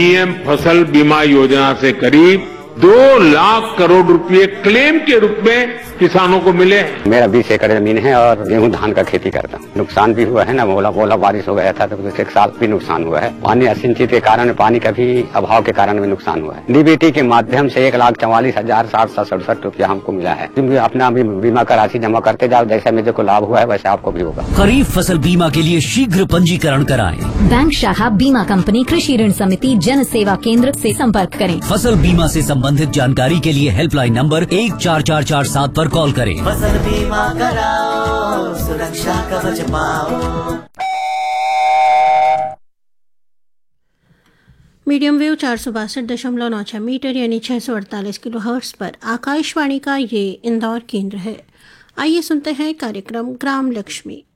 PM फसल बीमा योजना से करीब 2 लाख करोड़ रुपए क्लेम के रूप में किसानों को मिले हैं। मेरा 20 एकड़ जमीन है और गेहूं धान का खेती करता हूँ। नुकसान भी हुआ है ना, ओला बारिश हो गया था तो एक साल भी नुकसान हुआ है। पानी असिंचित के कारण, पानी का भी अभाव के कारण भी नुकसान हुआ है। डीबीटी के माध्यम से 1,44,767 रुपया हमको मिला है। तुम भी अपना बीमा का राशि जमा करते जाओ, जैसा मेरे को लाभ हुआ है वैसे आपको भी होगा। खरीफ फसल बीमा के लिए शीघ्र पंजीकरण कराएं। बैंक शाखा बीमा कंपनी कृषि ऋण समिति जन सेवा केंद्र से संपर्क करें। फसल बीमा से संबंधित जानकारी के लिए हेल्पलाइन नंबर 14447 पर कॉल करें। फसल बीमा कराओ, सुरक्षा कवच पाओ। मीडियम वेव 462.96 मीटर यानी 648 किलो हर्ट्ज पर आकाशवाणी का ये इंदौर केंद्र है। आइए सुनते हैं कार्यक्रम ग्राम लक्ष्मी।